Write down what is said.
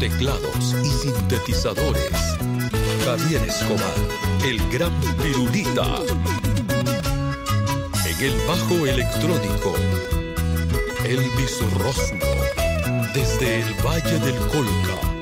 teclados y sintetizadores, Javier Escobar, el gran Pirulita. En el bajo electrónico, Elvis Rósmulo, desde el Valle del Colca.